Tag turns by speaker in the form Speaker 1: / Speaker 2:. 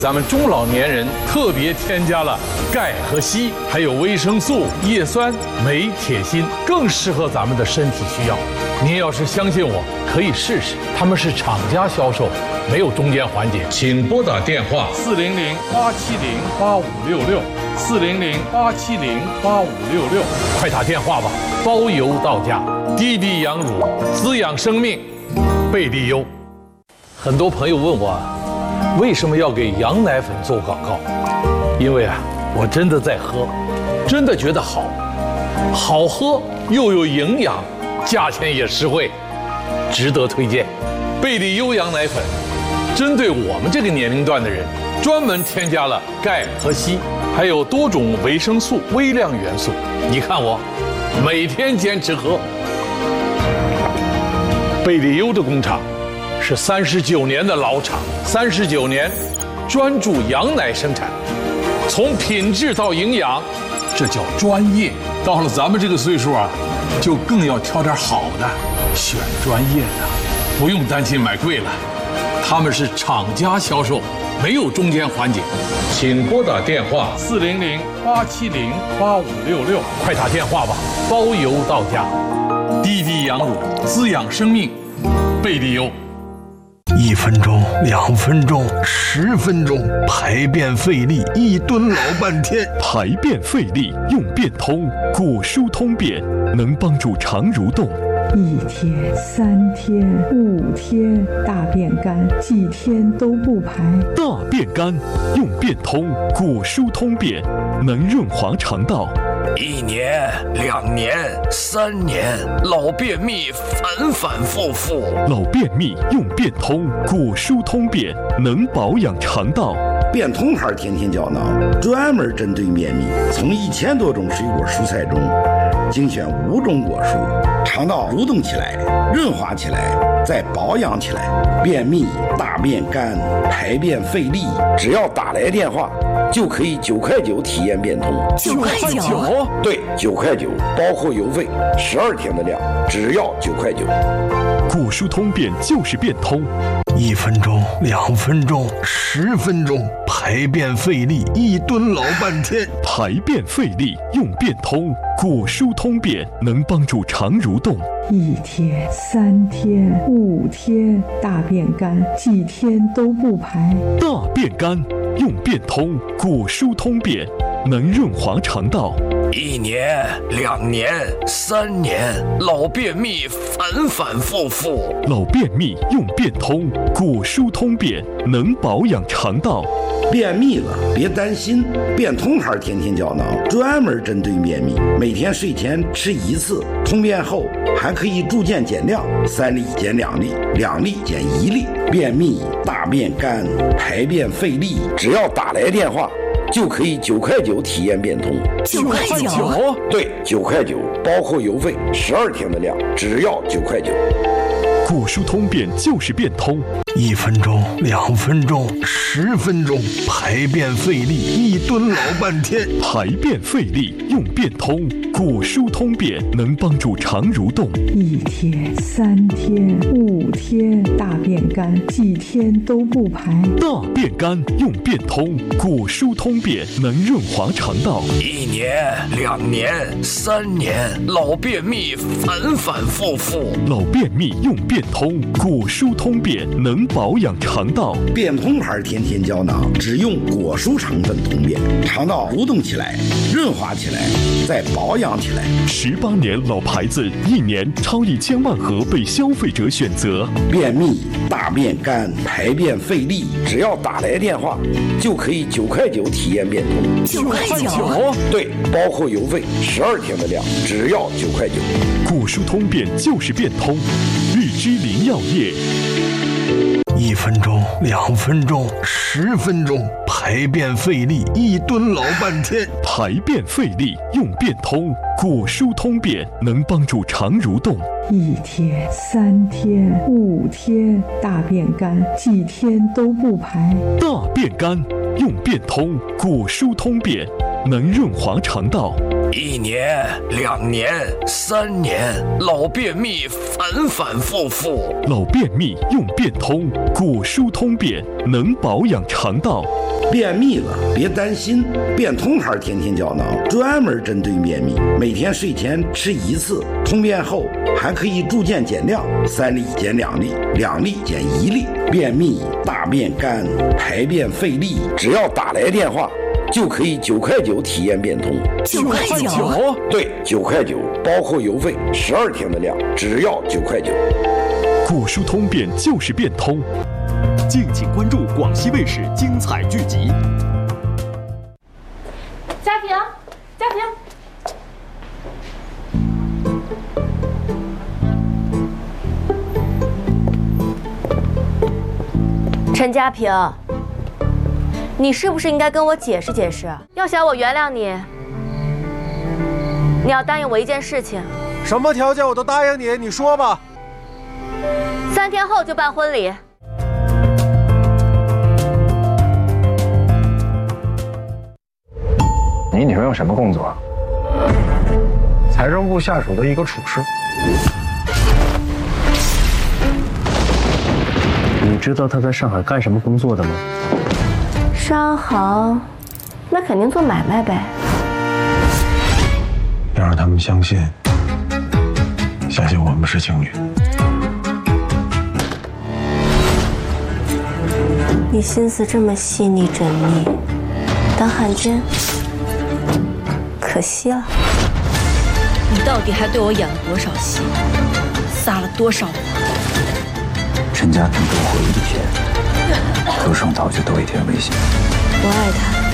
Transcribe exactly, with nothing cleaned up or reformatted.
Speaker 1: 咱们中老年人特别添加了钙和硒，还有维生素、叶酸、镁、铁、锌，更适合咱们的身体需要。您要是相信我，可以试试。他们是厂家销售，没有中间环节。请拨打电话四零零八七零八五六六，四零零八七零八五六六，快打电话吧，包邮到家。滴滴羊乳，滋养生命，贝利优。很多朋友问我，为什么要给羊奶粉做广告？因为啊，我真的在喝，真的觉得好，好喝又有营养，价钱也实惠，值得推荐。贝利优羊奶粉，针对我们这个年龄段的人，专门添加了钙和硒，还有多种维生素、微量元素。你看我，每天坚持喝。贝利优的工厂是三十九年的老厂，三十九年专注羊奶生产，从品质到营养，这叫专业。到了咱们这个岁数啊，就更要挑点好的，选专业的，不用担心买贵了。他们是厂家销售，没有中间环节。请拨打电话四零零八七零八五六六，快打电话吧，包邮到家。滴滴羊乳，滋养生命，贝利优。
Speaker 2: 一分钟，两分钟，十分钟，排便费力，一蹲老半天。
Speaker 3: 排便费力用便通，果蔬通便能帮助肠蠕动。
Speaker 4: 一天、三天、五天，大便干，几天都不排。
Speaker 3: 大便干用便通，果蔬通便能润滑肠道。
Speaker 5: 一年、两年、三年，老便秘反反复复。
Speaker 3: 老便秘用便通，果蔬通便能保养肠道。
Speaker 6: 便通牌甜甜胶囊专门针对便秘，从一千多种水果蔬菜中精选五种果蔬，肠道蠕动起来，润滑起来，再保养起来。便秘、大便干、排便费力，只要打来电话，就可以九块九体验便通。
Speaker 7: 九块九？
Speaker 6: 对，九块九，包括邮费，十二天的量，只要九块九。
Speaker 3: 果蔬通便就是便通。
Speaker 2: 一分钟，两分钟，十分钟，排便费力，一蹲老半天。
Speaker 3: 排便费力用便通，果蔬通便能帮助肠蠕动。
Speaker 4: 一天、三天、五天，大便干，几天都不排。
Speaker 3: 大便干用便通，果蔬通便能润滑肠道。
Speaker 5: 一年、两年、三年，老便秘反反复复。
Speaker 3: 老便秘用便通，果蔬通便能保养肠道。
Speaker 6: 便秘了别担心，便通牌甜甜胶囊专门针对便秘，每天睡前吃一次，通便后还可以逐渐减量，三粒减两粒，两粒减一粒。便秘、大便干、排便费力，只要打来电话，就可以九块九体验便通。
Speaker 7: 九块九？
Speaker 6: 对，九块九，包括邮费，十二天的量，只要九块九。
Speaker 3: 果蔬通便就是便通。
Speaker 2: 一分钟，两分钟，十分钟，排便费力，一蹲老半天。
Speaker 3: 排便费力用便通，果蔬通便能帮助肠蠕动。
Speaker 4: 一天、三天、五天，大便干，几天都不排。
Speaker 3: 大便干用便通，果蔬通便能润滑肠道。
Speaker 5: 一年、两年、三年，老便秘反反复复。
Speaker 3: 老便秘用便通，果蔬通便能保养肠道。
Speaker 6: 便通牌甜甜胶囊只用果蔬成分通便，肠道蠕动起来，润滑起来，再保养起来。
Speaker 3: 十八年老牌子，一年超一千万盒被消费者选择。
Speaker 6: 便秘、大便干、排便费力，只要打来电话，就可以九块九体验便通。
Speaker 7: 九块九？
Speaker 6: 对，包括邮费，十二天的量，只要九块九。
Speaker 3: 果蔬通便就是便通。绿之林药业。
Speaker 2: 一分钟，两分钟，十分钟，排便费力，一蹲老半天。
Speaker 3: 排便费力用便通，果蔬通便能帮助肠蠕动。
Speaker 4: 一天、三天、五天，大便干，几天都不排。
Speaker 3: 大便干用便通，果蔬通便能润滑肠道。
Speaker 5: 一年、两年、三年，老便秘反反复复。
Speaker 3: 老便秘用便通，果蔬通便能保养肠道。
Speaker 6: 便秘了别担心，变通牌天天胶囊专门针对便秘，每天睡前吃一次，通便后还可以逐渐减量，三粒减两粒，两粒减一粒。便秘、大便干、排便费力，只要打来电话就可以九块九体验变通。
Speaker 7: 九块九？
Speaker 6: 对，九块九，包括邮费，十二天的量，只要九块九。
Speaker 3: 古书通变就是变通，
Speaker 8: 敬请关注广西卫视精彩剧集。
Speaker 9: 家平，家平。陈家平，你是不是应该跟我解释解释？要想我原谅你，你要答应我一件事情。
Speaker 10: 什么条件我都答应你，你说吧。
Speaker 9: 三天后就办婚礼。
Speaker 11: 你女朋友什么工作？财政部下属的一个厨师。
Speaker 12: 你知道他在上海干什么工作的吗？
Speaker 9: 商行，那肯定做买卖呗。
Speaker 11: 要让他们相信，相信我们是情侣。
Speaker 9: 你心思这么细腻缜密，当汉奸可惜了。
Speaker 13: 你到底还对我演了多少戏，撒了多少谎？
Speaker 14: 陈家平给我回一天，头上早就多一天危险。
Speaker 9: 我爱他。